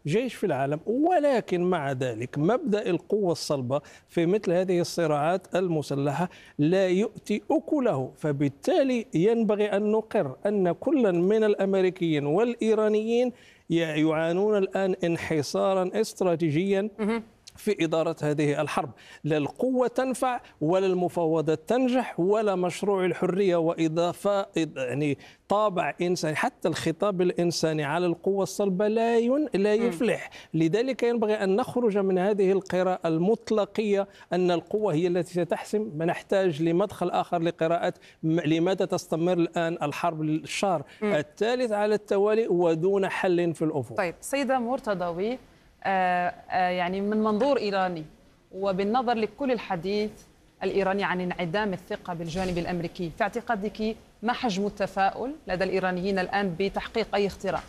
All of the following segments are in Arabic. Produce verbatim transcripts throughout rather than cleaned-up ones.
جيش في العالم. ولكن مع ذلك مبدأ القوة الصلبة في مثل هذه الصراعات المسلحة لا يؤتي أكله، فبالتالي ينبغي أن نقر أن كلا من الأمريكيين والإيرانيين يعانون الآن انحصارا استراتيجيا في إدارة هذه الحرب. لا القوة تنفع ولا المفاوضات تنجح ولا مشروع الحرية وإضافة يعني طابع إنساني، حتى الخطاب الإنساني على القوة الصلبة لا ين... لا يفلح. لذلك ينبغي أن نخرج من هذه القراءة المطلقية أن القوة هي التي ستحسم. نحتاج لمدخل آخر لقراءة لماذا تستمر الآن الحرب للشهر الثالث على التوالي ودون حل في الأفق. طيب سيدة مرتضوي، آه آه يعني من منظور إيراني وبالنظر لكل الحديث الإيراني عن انعدام الثقة بالجانب الأمريكي، في اعتقادك ما حجم التفاؤل لدى الإيرانيين الآن بتحقيق أي اختراق؟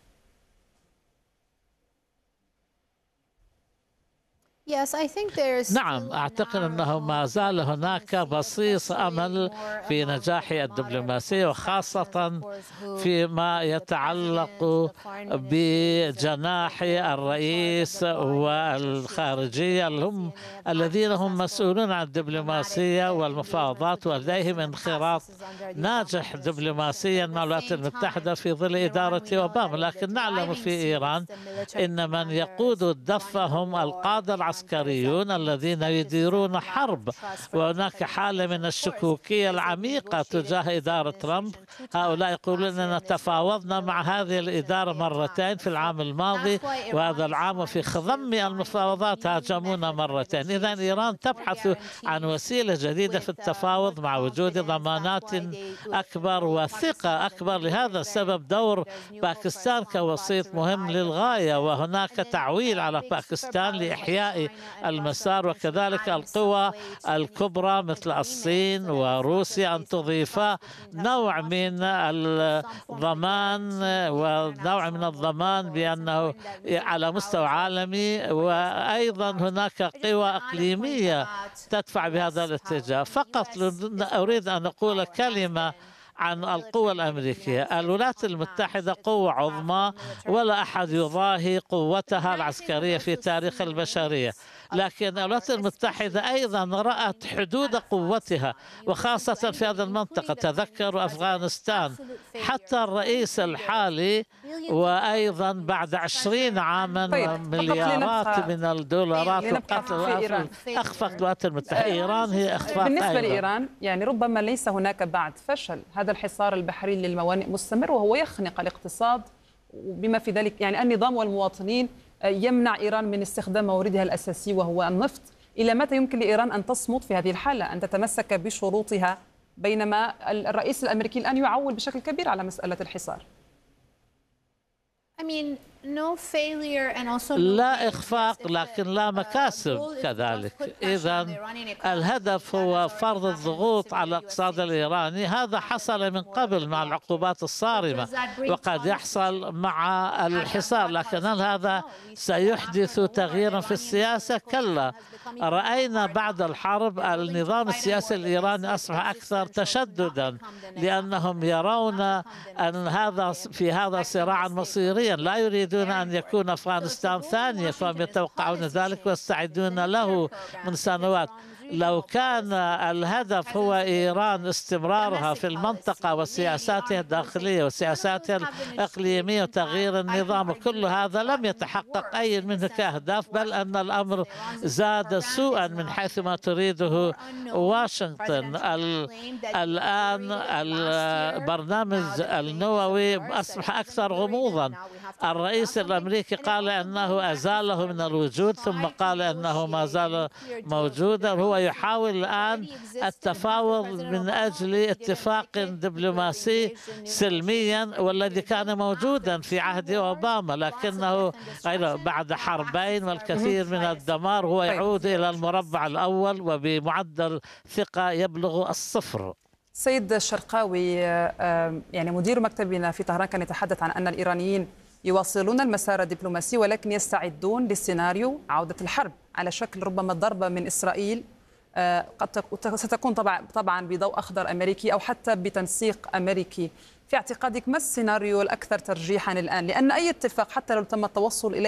نعم، أعتقد أنه ما زال هناك بصيص أمل في نجاح الدبلوماسية، وخاصة فيما يتعلق بجناح الرئيس والخارجية هم الذين هم مسؤولون عن الدبلوماسية والمفاوضات، ولديهم انخراط ناجح دبلوماسيا مع الولايات المتحدة في ظل إدارة أوباما. لكن نعلم في إيران إن من يقود الدفة هم القادة العسكريين العسكريون الذين يديرون حرب، وهناك حالة من الشكوكية العميقة تجاه إدارة ترامب. هؤلاء يقولون أننا تفاوضنا مع هذه الإدارة مرتين في العام الماضي وهذا العام، وفي خضم المفاوضات هاجمونا مرتين. إذن إيران تبحث عن وسيلة جديدة في التفاوض مع وجود ضمانات أكبر وثقة أكبر. لهذا السبب دور باكستان كوسيط مهم للغاية، وهناك تعويل على باكستان لإحياء المسار، وكذلك القوى الكبرى مثل الصين وروسيا أن تضيفا نوع من الضمان ونوع من الضمان بأنه على مستوى عالمي. وأيضا هناك قوى إقليمية تدفع بهذا الاتجاه. فقط أريد أن أقول كلمة عن القوة الأمريكية. الولايات المتحدة قوة عظمى ولا أحد يضاهي قوتها العسكرية في تاريخ البشرية، لكن الولايات المتحدة أيضا رأت حدود قوتها وخاصة في هذه المنطقة. تذكروا أفغانستان، حتى الرئيس الحالي وأيضا بعد عشرين عاما طيب. مليارات من الدولارات وقتل أخفقت الولايات المتحدة. إيران هي أخفاق. بالنسبة أيضا. لإيران يعني ربما ليس هناك بعد فشل. هذا الحصار البحري للموانئ مستمر وهو يخنق الاقتصاد بما في ذلك يعني النظام والمواطنين، يمنع إيران من استخدام موردها الأساسي وهو النفط. إلى متى يمكن لإيران أن تصمد في هذه الحالة، أن تتمسك بشروطها، بينما الرئيس الأمريكي الآن يعول بشكل كبير على مسألة الحصار؟ لا إخفاق لكن لا مكاسب كذلك. إذا الهدف هو فرض الضغوط على الاقتصاد الإيراني. هذا حصل من قبل مع العقوبات الصارمة وقد يحصل مع الحصار، لكن هل هذا سيحدث تغييرا في السياسة؟ كلا. رأينا بعد الحرب النظام السياسي الإيراني أصبح أكثر تشددا، لأنهم يرون أن هذا في هذا صراعا مصيريا، لا يريدون أن يكون أفغانستان ثانية، فهم يتوقعون ذلك ويستعدون له من سنوات. لو كان الهدف هو إيران استمرارها في المنطقة وسياساتها الداخلية وسياساتها الإقليمية وتغيير النظام، وكل هذا لم يتحقق أي منه كأهداف، بل أن الأمر زاد سوءا من حيث ما تريده واشنطن. الآن البرنامج النووي أصبح أكثر غموضا. الرئيس الأمريكي قال أنه أزاله من الوجود، ثم قال أنه ما زال موجودا. هو يحاول الآن التفاوض من أجل اتفاق دبلوماسي سلميا والذي كان موجودا في عهد أوباما، لكنه بعد حربين والكثير من الدمار هو يعود إلى المربع الأول وبمعدل ثقة يبلغ الصفر. سيد الشرقاوي، يعني مدير مكتبنا في طهران كان يتحدث عن أن الإيرانيين يواصلون المسار الدبلوماسي ولكن يستعدون للسيناريو عودة الحرب على شكل ربما ضربة من إسرائيل، قد ستكون طبعا طبعا بضوء أخضر أمريكي أو حتى بتنسيق أمريكي. في اعتقادك ما السيناريو الأكثر ترجيحا الآن؟ لأن أي اتفاق حتى لو تم التوصل إليه